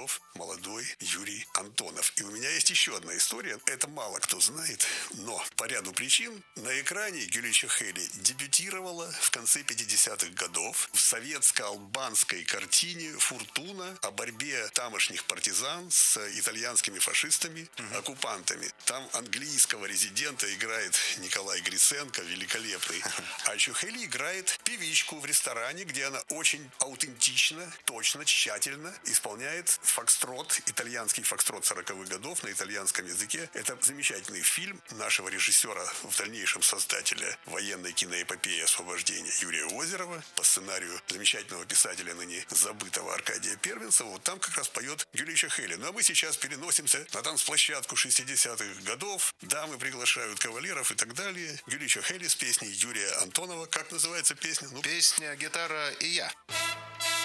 годов молодой Юрий Антонов. И у меня есть еще одна история. Это мало кто знает, но по ряду причин на экране Гюлия Чахели дебютировала в конце 50-х годов в советско-албанской картине «Фортуна» о борьбе тамошних партизан с итальянскими фашистами, оккупантами. Там английского резидента играет Николай Гриценко, великолепный. А Чухели играет певичку в ресторане, где она очень аутентично, точно, тщательно исполняет фокстрот, итальянский фокстрот 40-х годов на итальянском языке. Это замечательный фильм нашего режиссера, в дальнейшем создателя военной киноэпопеи «Освобождение» Юрия Озерова по сценарию замечательного писателя, ныне забытого Аркадия Первенцева. Вот там как раз поет Гюлия Чахели. Ну а мы сейчас переносимся на танцплощадку 60-х годов. Дамы приглашают кавалеров и так далее. Гюлия Чахели с песней Юрия Антонова. Как называется песня? Песня «Гитара и я».